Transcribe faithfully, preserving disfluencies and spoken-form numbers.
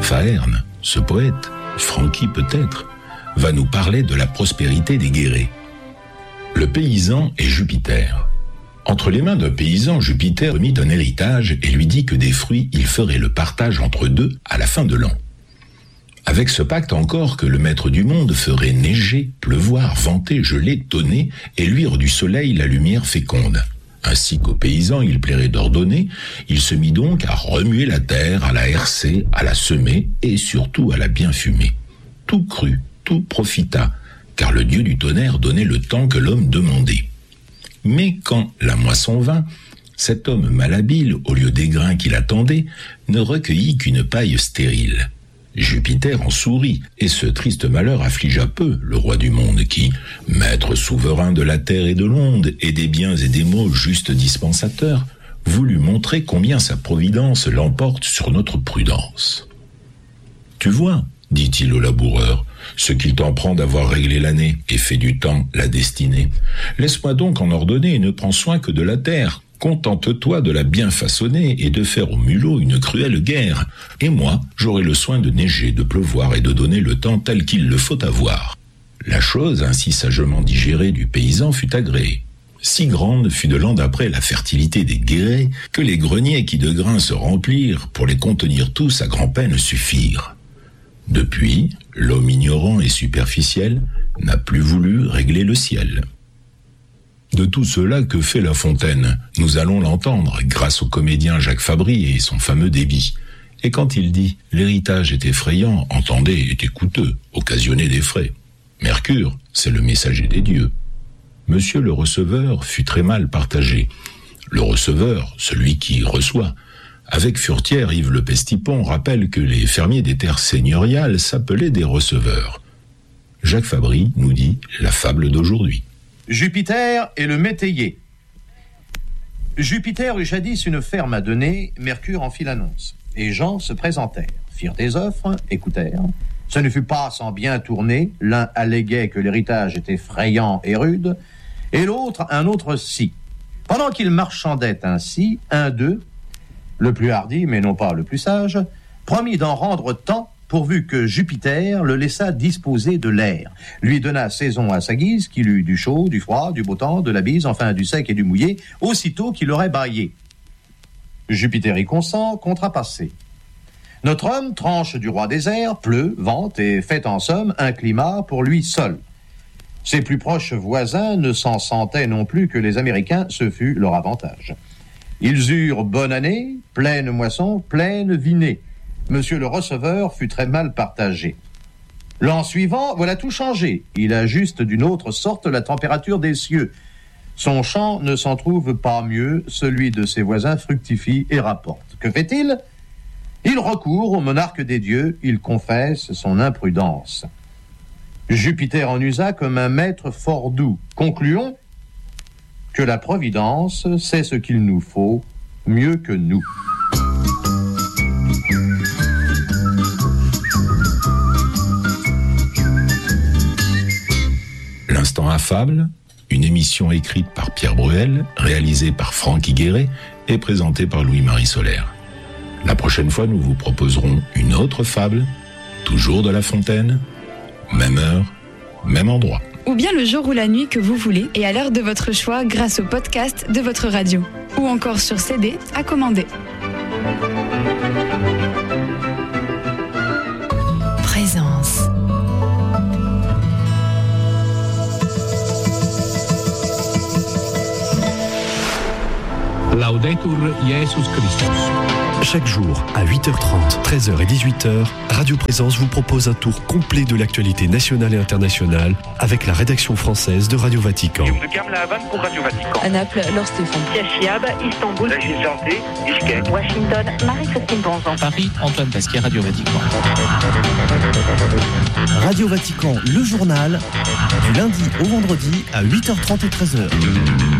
Fahernes, ce poète, Francky peut-être, va nous parler de la prospérité des Guérets. Le paysan est Jupiter. Entre les mains d'un paysan, Jupiter remit un héritage et lui dit que des fruits, il ferait le partage entre deux à la fin de l'an. Avec ce pacte encore que le maître du monde ferait neiger, pleuvoir, venter, geler, tonner et luire du soleil la lumière féconde. Ainsi qu'au paysan il plairait d'ordonner, il se mit donc à remuer la terre, à la herser, à la semer et surtout à la bien fumer. Tout crut, tout profita, car le dieu du tonnerre donnait le temps que l'homme demandait. Mais quand la moisson vint, cet homme malhabile, au lieu des grains qu'il attendait, ne recueillit qu'une paille stérile. Jupiter en sourit, et ce triste malheur affligea peu le roi du monde qui, maître souverain de la terre et de l'onde, et des biens et des maux juste dispensateur, voulut montrer combien sa providence l'emporte sur notre prudence. « Tu vois, dit-il au laboureur, ce qu'il t'en prend d'avoir réglé l'année et fait du temps la destinée. Laisse-moi donc en ordonner et ne prends soin que de la terre. Contente-toi de la bien façonner et de faire au mulot une cruelle guerre. Et moi, j'aurai le soin de neiger, de pleuvoir et de donner le temps tel qu'il le faut avoir. » La chose, ainsi sagement digérée du paysan, fut agréée. Si grande fut de l'an d'après la fertilité des Guérets que les greniers qui de grains se remplirent pour les contenir tous à grand-peine suffirent. Depuis, l'homme ignorant et superficiel n'a plus voulu régler le ciel. De tout cela que fait La Fontaine, nous allons l'entendre grâce au comédien Jacques Fabry et son fameux débit. Et quand il dit « l'héritage est effrayant », entendez, était coûteux, occasionnait des frais. Mercure, c'est le messager des dieux. Monsieur le receveur fut très mal partagé. Le receveur, celui qui reçoit. Avec Furetière, Yves Le Pestipon rappelle que les fermiers des terres seigneuriales s'appelaient des receveurs. Jacques Fabry nous dit la fable d'aujourd'hui. Jupiter et le métayer. Jupiter eut jadis une ferme à donner, Mercure en fit l'annonce. Et gens se présentèrent, firent des offres, écoutèrent. Ce ne fut pas sans bien tourner, l'un alléguait que l'héritage était effrayant et rude, et l'autre un autre si. Pendant qu'ils marchandaient ainsi, un d'eux, le plus hardi mais non pas le plus sage, promit d'en rendre tant pourvu que Jupiter le laissa disposer de l'air, lui donna saison à sa guise, qu'il eut du chaud, du froid, du beau temps, de la bise, enfin du sec et du mouillé, aussitôt qu'il aurait baillé. Jupiter y consent, contrat passé. Notre homme tranche du roi des airs, pleut, vente et fait en somme un climat pour lui seul. Ses plus proches voisins ne s'en sentaient non plus que les Américains, ce fut leur avantage. Ils eurent bonne année, pleine moisson, pleine vinée. Monsieur le receveur fut très mal partagé. L'an suivant, voilà tout changé. Il ajuste d'une autre sorte la température des cieux. Son champ ne s'en trouve pas mieux, celui de ses voisins fructifie et rapporte. Que fait-il ? Il recourt au monarque des dieux, il confesse son imprudence. Jupiter en usa comme un maître fort doux. Concluons que la Providence sait ce qu'il nous faut mieux que nous. L'instant affable, une émission écrite par Pierre Bruel, réalisée par Francky Guéret et présentée par Louis-Marie Solaire. La prochaine fois, nous vous proposerons une autre fable, toujours de La Fontaine, même heure, même endroit. Ou bien le jour ou la nuit que vous voulez et à l'heure de votre choix grâce au podcast de votre radio. Ou encore sur C D à commander. Présence. Laudetur Jesus Christus. Chaque jour, à huit heures trente, treize heures et dix-huit heures, Radio Présence vous propose un tour complet de l'actualité nationale et internationale avec la rédaction française de Radio Vatican. Pour Radio Vatican. À Naples, Laure Stéphane. Chiab, Istanbul, Bishkek, Washington, Marie-Christine Bonzon. Paris, Antoine Pasquier, Radio Vatican. Radio Vatican, le journal, du lundi au vendredi à huit heures trente et treize heures.